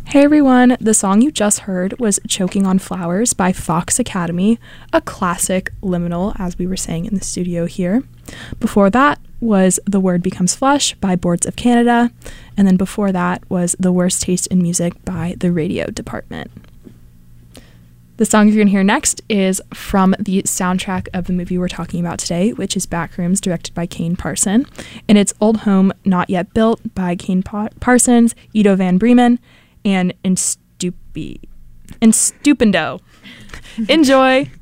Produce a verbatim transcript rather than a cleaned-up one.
Hey everyone, the song you just heard was Choking on Flowers by Fox Academy, a classic liminal, as we were saying in the studio here. Before that was The Word Becomes Flesh by Boards of Canada, and then before that was The Worst Taste in Music by The Radio Department. The song you're going to hear next is from the soundtrack of the movie we're talking about today, which is Backrooms, directed by Kane Parson, and it's Old Home Not Yet Built by Kane pa- Parsons, Ido Van Bremen, and Instupi, Instupendo. Enjoy!